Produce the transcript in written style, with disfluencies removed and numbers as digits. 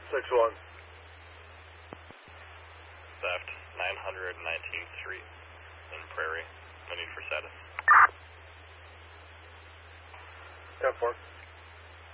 6-1. Theft, 919th Street in Prairie. No need for status. 10-4.